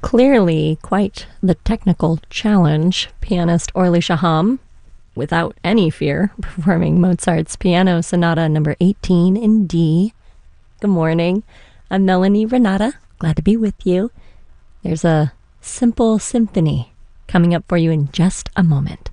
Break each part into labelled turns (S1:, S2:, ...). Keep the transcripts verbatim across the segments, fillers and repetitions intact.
S1: Clearly quite the technical challenge, pianist Orly Shaham, without any fear, performing Mozart's Piano Sonata number eighteen in D. Good morning. I'm Melanie Renata. Glad to be with you. There's a simple symphony coming up for you in just a moment.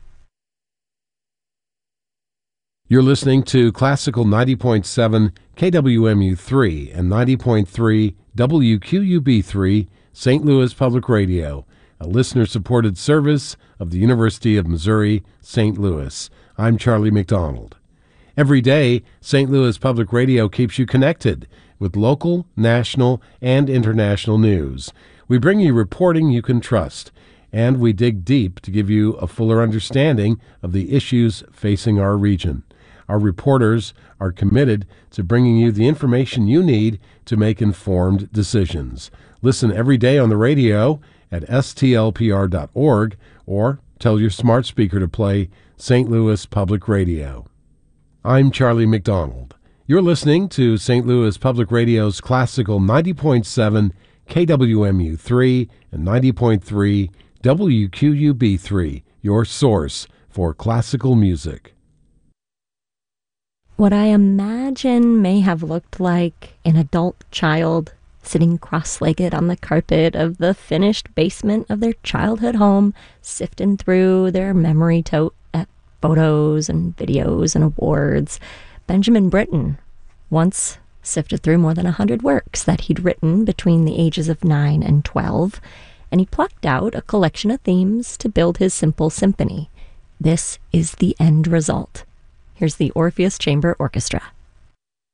S2: You're listening to Classical ninety point seven K W M U three and ninety point three W Q U B three, Saint Louis Public Radio, a listener-supported service of the University of Missouri, Saint Louis. I'm Charlie McDonald. Every day, Saint Louis Public Radio keeps you connected with local, national, and international news. We bring you reporting you can trust, and we dig deep to give you a fuller understanding of the issues facing our region. Our reporters are committed to bringing you the information you need to make informed decisions. Listen every day on the radio at S T L P R dot org or tell your smart speaker to play Saint Louis Public Radio. I'm Charlie McDonald. You're listening to Saint Louis Public Radio's Classical ninety point seven K W M U three and ninety point three W Q U B three, your source for classical music.
S1: What I imagine may have looked like an adult child sitting cross-legged on the carpet of the finished basement of their childhood home, sifting through their memory tote at photos and videos and awards. Benjamin Britten once sifted through more than a hundred works that he'd written between the ages of nine and twelve, and he plucked out a collection of themes to build his simple symphony. This is the end result. Here's the Orpheus Chamber Orchestra.